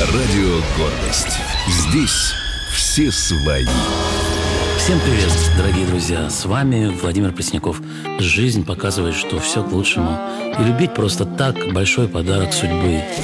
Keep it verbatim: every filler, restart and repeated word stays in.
Радио «Гордость». Здесь все свои. Всем привет, дорогие друзья! С вами Владимир Пресняков. Жизнь показывает, что все к лучшему. И любить просто так – большой подарок судьбы.